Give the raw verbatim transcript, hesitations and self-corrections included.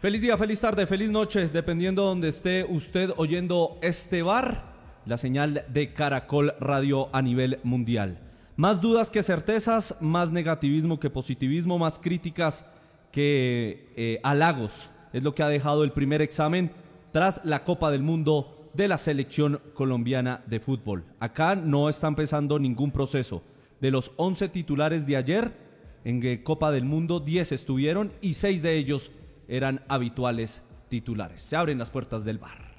Feliz día, feliz tarde, feliz noche, dependiendo donde esté usted oyendo este bar, la señal de Caracol Radio a nivel mundial. Más dudas que certezas, más negativismo que positivismo, más críticas que eh, halagos. Es lo que ha dejado el primer examen tras la Copa del Mundo de la selección colombiana de fútbol. Acá no está empezando ningún proceso. De los once titulares de ayer, en Copa del Mundo, diez estuvieron y seis de ellos eran habituales titulares. Se abren las puertas del bar.